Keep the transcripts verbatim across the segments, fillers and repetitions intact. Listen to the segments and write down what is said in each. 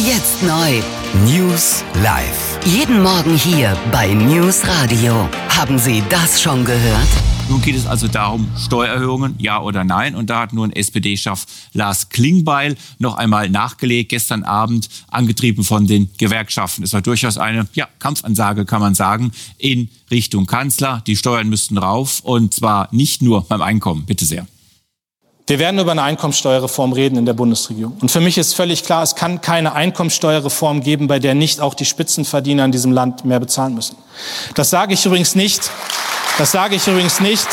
Jetzt neu. News live. Jeden Morgen hier bei News Radio. Haben Sie das schon gehört? Nun geht es also darum, Steuererhöhungen, ja oder nein. Und da hat nun S P D-Chef Lars Klingbeil noch einmal nachgelegt, gestern Abend, angetrieben von den Gewerkschaften. Es war durchaus eine ja, Kampfansage, kann man sagen, in Richtung Kanzler. Die Steuern müssten rauf, und zwar nicht nur beim Einkommen. Bitte sehr. Wir werden über eine Einkommensteuerreform reden in der Bundesregierung. Und für mich ist völlig klar, es kann keine Einkommensteuerreform geben, bei der nicht auch die Spitzenverdiener in diesem Land mehr bezahlen müssen. Das sage ich übrigens nicht. Das sage ich übrigens nicht.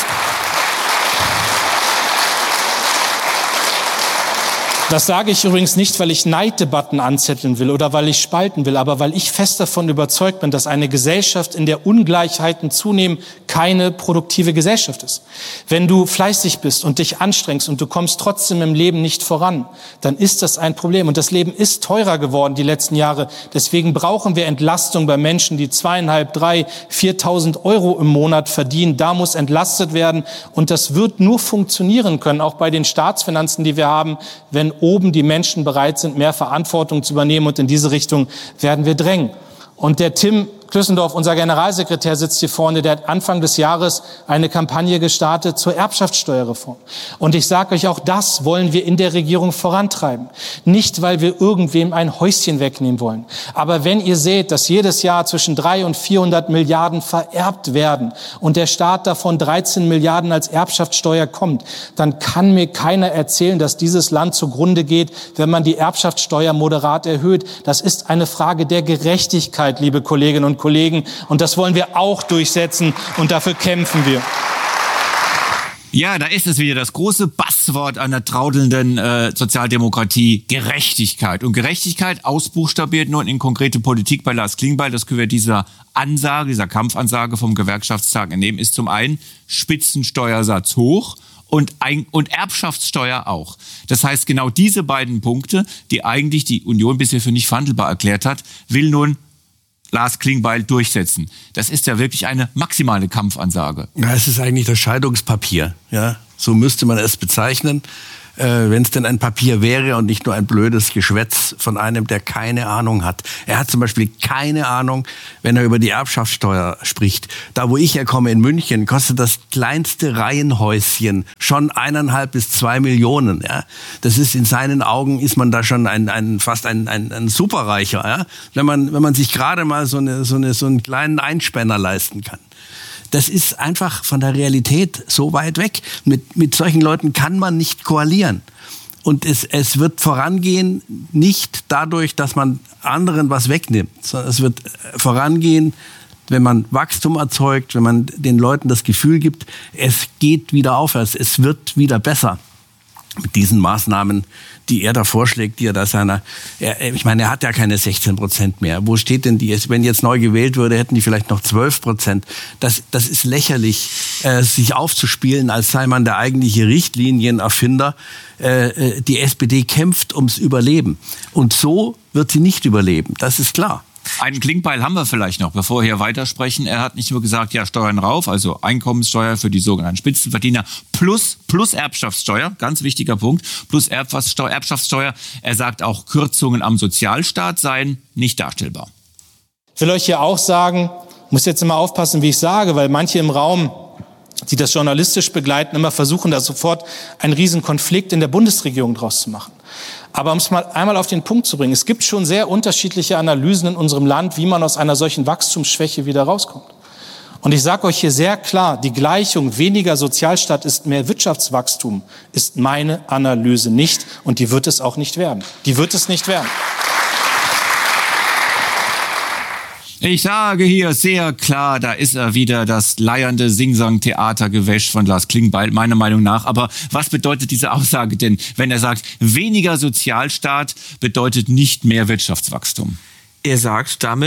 Das sage ich übrigens nicht, weil ich Neiddebatten anzetteln will oder weil ich spalten will, aber weil ich fest davon überzeugt bin, dass eine Gesellschaft, in der Ungleichheiten zunehmen, keine produktive Gesellschaft ist. Wenn du fleißig bist und dich anstrengst und du kommst trotzdem im Leben nicht voran, dann ist das ein Problem. Und das Leben ist teurer geworden die letzten Jahre. Deswegen brauchen wir Entlastung bei Menschen, die zweieinhalb, drei, viertausend Euro im Monat verdienen. Da muss entlastet werden. Und das wird nur funktionieren können, auch bei den Staatsfinanzen, die wir haben, wenn oben die Menschen bereit sind, mehr Verantwortung zu übernehmen. Und in diese Richtung werden wir drängen. Und der Tim Klüssendorf, unser Generalsekretär, sitzt hier vorne, der hat Anfang des Jahres eine Kampagne gestartet zur Erbschaftssteuerreform. Und ich sage euch, auch das wollen wir in der Regierung vorantreiben. Nicht, weil wir irgendwem ein Häuschen wegnehmen wollen. Aber wenn ihr seht, dass jedes Jahr zwischen dreihundert und vierhundert Milliarden vererbt werden und der Staat davon dreizehn Milliarden als Erbschaftssteuer kommt, dann kann mir keiner erzählen, dass dieses Land zugrunde geht, wenn man die Erbschaftssteuer moderat erhöht. Das ist eine Frage der Gerechtigkeit, liebe Kolleginnen und Kollegen. Und das wollen wir auch durchsetzen, und dafür kämpfen wir. Ja, da ist es wieder, das große Basswort einer traudelnden äh, Sozialdemokratie: Gerechtigkeit. Und Gerechtigkeit ausbuchstabiert nun in konkrete Politik bei Lars Klingbeil. Das können wir dieser Ansage, dieser Kampfansage vom Gewerkschaftstag entnehmen. Ist zum einen Spitzensteuersatz hoch und, Ein- und Erbschaftssteuer auch. Das heißt, genau diese beiden Punkte, die eigentlich die Union bisher für nicht verhandelbar erklärt hat, will nun Lars Klingbeil durchsetzen. Das ist ja wirklich eine maximale Kampfansage. Ja, es ist eigentlich das Scheidungspapier. Ja, so müsste man es bezeichnen. Äh, wenn es denn ein Papier wäre und nicht nur ein blödes Geschwätz von einem, der keine Ahnung hat. Er hat zum Beispiel keine Ahnung, wenn er über die Erbschaftssteuer spricht. Da, wo ich herkomme, in München, kostet das kleinste Reihenhäuschen schon eineinhalb bis zwei Millionen. Ja? Das ist, in seinen Augen ist man da schon ein, ein fast ein, ein, ein Superreicher. Ja? Wenn man, wenn man sich gerade mal so, eine, so, eine, so einen kleinen Einspänner leisten kann. Das ist einfach von der Realität so weit weg. Mit, mit solchen Leuten kann man nicht koalieren. Und es, es wird vorangehen, nicht dadurch, dass man anderen was wegnimmt, sondern es wird vorangehen, wenn man Wachstum erzeugt, wenn man den Leuten das Gefühl gibt, es geht wieder aufwärts, es wird wieder besser. Mit diesen Maßnahmen, die er da vorschlägt, die er da seiner, er, ich meine, er hat ja keine sechzehn Prozent mehr. Wo steht denn die? Wenn jetzt neu gewählt würde, hätten die vielleicht noch zwölf Prozent. Das, das ist lächerlich, äh, sich aufzuspielen, als sei man der eigentliche Richtlinienerfinder. Äh, die S P D kämpft ums Überleben. Und so wird sie nicht überleben. Das ist klar. Einen Klingbeil haben wir vielleicht noch, bevor wir hier weitersprechen. Er hat nicht nur gesagt, ja, Steuern rauf, also Einkommenssteuer für die sogenannten Spitzenverdiener plus, plus Erbschaftssteuer, ganz wichtiger Punkt, plus Erbschaftssteuer, Erbschaftssteuer. Er sagt auch, Kürzungen am Sozialstaat seien nicht darstellbar. Ich will euch hier auch sagen, muss jetzt immer aufpassen, wie ich sage, weil manche im Raum, die das journalistisch begleiten, immer versuchen, da sofort einen riesen Konflikt in der Bundesregierung draus zu machen. Aber um es mal einmal auf den Punkt zu bringen, es gibt schon sehr unterschiedliche Analysen in unserem Land, wie man aus einer solchen Wachstumsschwäche wieder rauskommt. Und ich sage euch hier sehr klar, die Gleichung weniger Sozialstaat ist mehr Wirtschaftswachstum, ist meine Analyse nicht, und die wird es auch nicht werden. Die wird es nicht werden. Ich sage hier sehr klar, da ist er wieder, das leiernde Singsang-Theatergewäsch von Lars Klingbeil, meiner Meinung nach. Aber was bedeutet diese Aussage denn, wenn er sagt, weniger Sozialstaat bedeutet nicht mehr Wirtschaftswachstum? Er sagt damit,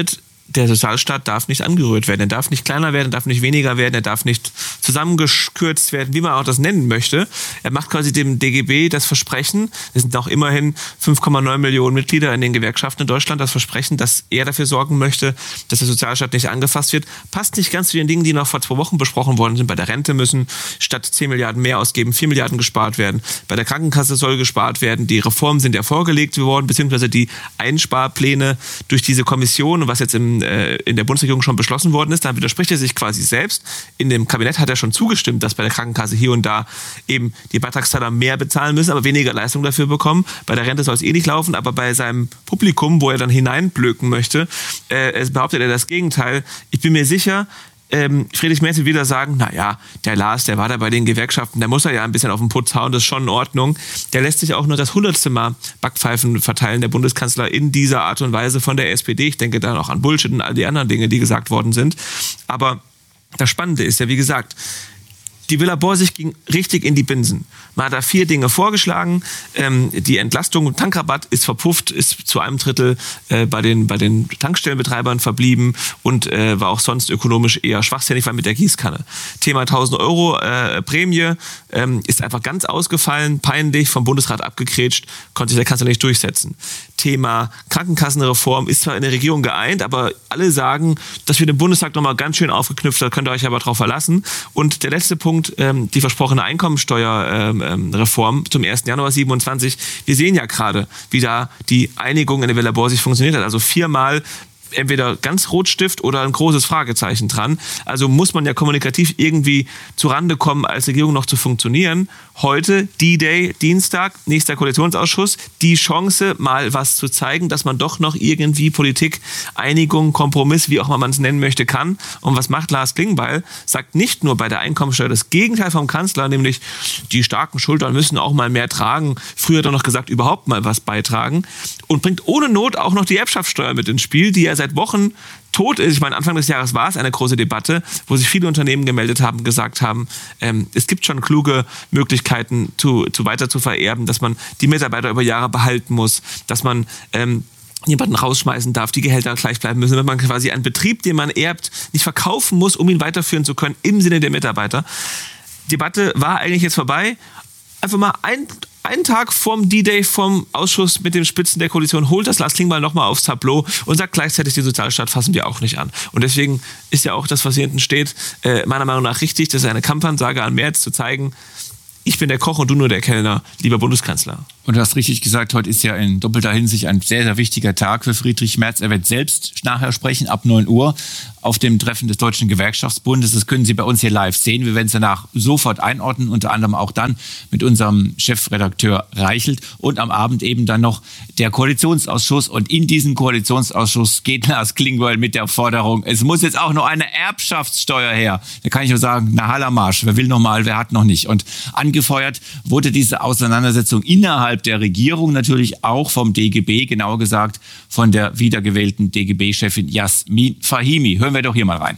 der Sozialstaat darf nicht angerührt werden. Er darf nicht kleiner werden, er darf nicht weniger werden, er darf nicht zusammengekürzt werden, wie man auch das nennen möchte. Er macht quasi dem D G B das Versprechen, es sind auch immerhin fünf Komma neun Millionen Mitglieder in den Gewerkschaften in Deutschland, das Versprechen, dass er dafür sorgen möchte, dass der Sozialstaat nicht angefasst wird, passt nicht ganz zu den Dingen, die noch vor zwei Wochen besprochen worden sind. Bei der Rente müssen statt zehn Milliarden mehr ausgeben, vier Milliarden gespart werden. Bei der Krankenkasse soll gespart werden. Die Reformen sind ja vorgelegt worden, beziehungsweise die Einsparpläne durch diese Kommission, was jetzt im in der Bundesregierung schon beschlossen worden ist, dann widerspricht er sich quasi selbst. In dem Kabinett hat er schon zugestimmt, dass bei der Krankenkasse hier und da eben die Beitragszahler mehr bezahlen müssen, aber weniger Leistung dafür bekommen. Bei der Rente soll es eh nicht laufen, aber bei seinem Publikum, wo er dann hineinblöken möchte, äh, behauptet er das Gegenteil. Ich bin mir sicher, Ähm, Friedrich Merz will wieder sagen, naja, der Lars, der war da bei den Gewerkschaften, der muss er ja ein bisschen auf den Putz hauen, das ist schon in Ordnung. Der lässt sich auch nur das hundertste Mal Backpfeifen verteilen, der Bundeskanzler, in dieser Art und Weise von der S P D. Ich denke da noch an Bullshit und all die anderen Dinge, die gesagt worden sind. Aber das Spannende ist ja, wie gesagt, die Villa Borsig ging richtig in die Binsen. Man hat da vier Dinge vorgeschlagen. Ähm, die Entlastung und Tankrabatt ist verpufft, ist zu einem Drittel äh, bei den, bei den Tankstellenbetreibern verblieben und äh, war auch sonst ökonomisch eher schwachsinnig, weil mit der Gießkanne. Thema tausend Euro äh, Prämie ähm, ist einfach ganz ausgefallen, peinlich, vom Bundesrat abgekrätscht, konnte sich der Kanzler nicht durchsetzen. Thema Krankenkassenreform ist zwar in der Regierung geeint, aber alle sagen, dass wir den Bundestag nochmal ganz schön aufgeknüpft haben, könnt ihr euch aber drauf verlassen. Und der letzte Punkt, die versprochene Einkommensteuerreform zum ersten Januar siebenundzwanzig. Wir sehen ja gerade, wie da die Einigung in der Villa Borsig funktioniert hat. Also viermal entweder ganz Rotstift oder ein großes Fragezeichen dran. Also muss man ja kommunikativ irgendwie zurande kommen, als Regierung noch zu funktionieren. Heute, D-Day, Dienstag, nächster Koalitionsausschuss, die Chance, mal was zu zeigen, dass man doch noch irgendwie Politik, Einigung, Kompromiss, wie auch immer man es nennen möchte, kann. Und was macht Lars Klingbeil? Sagt nicht nur bei der Einkommensteuer das Gegenteil vom Kanzler, nämlich die starken Schultern müssen auch mal mehr tragen. Früher hat er noch gesagt, überhaupt mal was beitragen. Und bringt ohne Not auch noch die Erbschaftssteuer mit ins Spiel, die er seit Wochen tot ist. Ich meine, Anfang des Jahres war es eine große Debatte, wo sich viele Unternehmen gemeldet haben, gesagt haben, ähm, es gibt schon kluge Möglichkeiten, zu, zu weiter zu vererben, dass man die Mitarbeiter über Jahre behalten muss, dass man ähm, jemanden rausschmeißen darf, die Gehälter gleich bleiben müssen, wenn man quasi einen Betrieb, den man erbt, nicht verkaufen muss, um ihn weiterführen zu können, im Sinne der Mitarbeiter. Die Debatte war eigentlich jetzt vorbei. Einfach mal ein Einen Tag vorm D-Day, vom Ausschuss mit den Spitzen der Koalition, holt das Lars Klingbeil nochmal aufs Tableau und sagt gleichzeitig, den Sozialstaat fassen wir auch nicht an. Und deswegen ist ja auch das, was hier hinten steht, äh, meiner Meinung nach richtig. Das ist eine Kampfansage an Merz, zu zeigen, ich bin der Koch und du nur der Kellner, lieber Bundeskanzler. Und du hast richtig gesagt, heute ist ja in doppelter Hinsicht ein sehr, sehr wichtiger Tag für Friedrich Merz. Er wird selbst nachher sprechen, ab neun Uhr, auf dem Treffen des Deutschen Gewerkschaftsbundes. Das können Sie bei uns hier live sehen. Wir werden es danach sofort einordnen, unter anderem auch dann mit unserem Chefredakteur Reichelt. Und am Abend eben dann noch der Koalitionsausschuss. Und in diesen Koalitionsausschuss geht Lars Klingbeil mit der Forderung, es muss jetzt auch noch eine Erbschaftssteuer her. Da kann ich nur sagen, na Hallermarsch, wer will noch mal, wer hat noch nicht. Und angefeuert wurde diese Auseinandersetzung innerhalb der Regierung natürlich auch vom D G B, genauer gesagt von der wiedergewählten D G B-Chefin Jasmin Fahimi. Hören wir doch hier mal rein.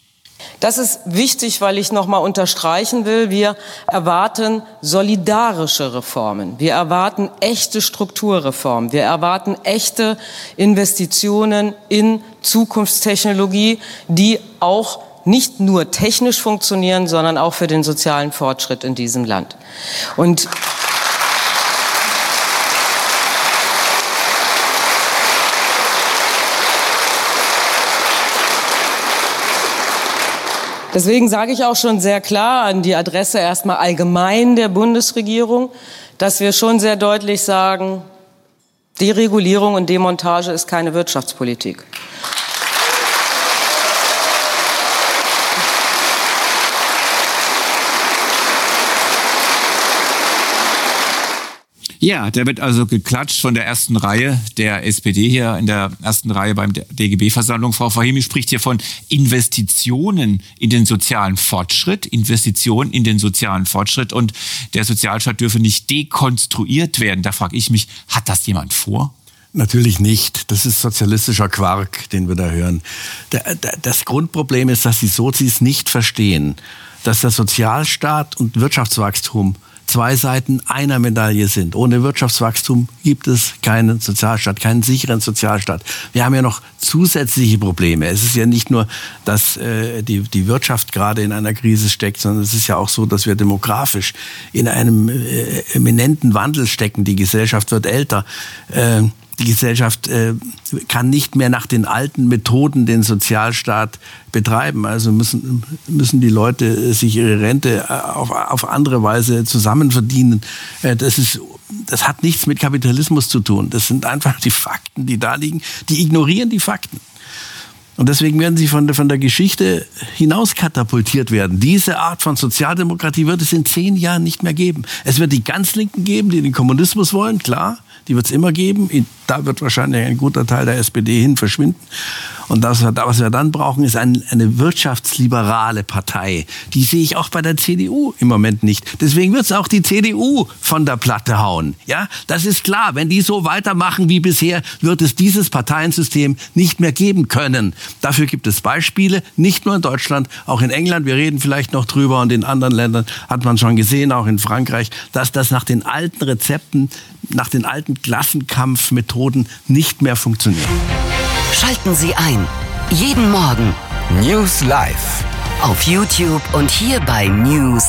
Das ist wichtig, weil ich noch mal unterstreichen will, wir erwarten solidarische Reformen. Wir erwarten echte Strukturreformen. Wir erwarten echte Investitionen in Zukunftstechnologie, die auch nicht nur technisch funktionieren, sondern auch für den sozialen Fortschritt in diesem Land. Und deswegen sage ich auch schon sehr klar an die Adresse erstmal allgemein der Bundesregierung, dass wir schon sehr deutlich sagen, Deregulierung und Demontage ist keine Wirtschaftspolitik. Ja, der wird also geklatscht von der ersten Reihe der S P D hier in der ersten Reihe beim D G B-Versammlung. Frau Fahimi spricht hier von Investitionen in den sozialen Fortschritt, Investitionen in den sozialen Fortschritt und der Sozialstaat dürfe nicht dekonstruiert werden. Da frage ich mich, hat das jemand vor? Natürlich nicht. Das ist sozialistischer Quark, den wir da hören. Das Grundproblem ist, dass die Sozis nicht verstehen, dass der Sozialstaat und Wirtschaftswachstum zwei Seiten einer Medaille sind. Ohne Wirtschaftswachstum gibt es keinen Sozialstaat, keinen sicheren Sozialstaat. Wir haben ja noch zusätzliche Probleme. Es ist ja nicht nur, dass äh, die, die Wirtschaft gerade in einer Krise steckt, sondern es ist ja auch so, dass wir demografisch in einem äh, eminenten Wandel stecken. Die Gesellschaft wird älter. Äh, Die Gesellschaft äh, kann nicht mehr nach den alten Methoden den Sozialstaat betreiben. Also müssen, müssen die Leute sich ihre Rente auf, auf andere Weise zusammen verdienen. Äh, das ist, das hat nichts mit Kapitalismus zu tun. Das sind einfach die Fakten, die da liegen. Die ignorieren die Fakten. Und deswegen werden sie von der, von der Geschichte hinaus katapultiert werden. Diese Art von Sozialdemokratie wird es in zehn Jahren nicht mehr geben. Es wird die ganz Linken geben, die den Kommunismus wollen, klar. Die wird es immer geben. Da wird wahrscheinlich ein guter Teil der S P D hin verschwinden. Und das, was wir dann brauchen, ist ein, eine wirtschaftsliberale Partei. Die sehe ich auch bei der C D U im Moment nicht. Deswegen wird es auch die C D U von der Platte hauen. Ja, das ist klar. Wenn die so weitermachen wie bisher, wird es dieses Parteiensystem nicht mehr geben können. Dafür gibt es Beispiele, nicht nur in Deutschland, auch in England. Wir reden vielleicht noch drüber, und in anderen Ländern hat man schon gesehen, auch in Frankreich, dass das nach den alten Rezepten, nach den alten Klassenkampfmethoden nicht mehr funktioniert. Schalten Sie ein. Jeden Morgen News Live. Auf YouTube und hier bei News